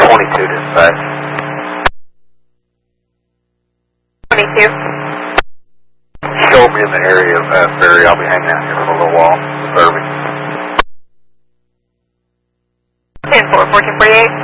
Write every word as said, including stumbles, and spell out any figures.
twenty-two dispatch. twenty-two. Show me in the area of uh, Ferry. I'll be hanging out here for a little while, serving. ten four, fourteen forty-eight.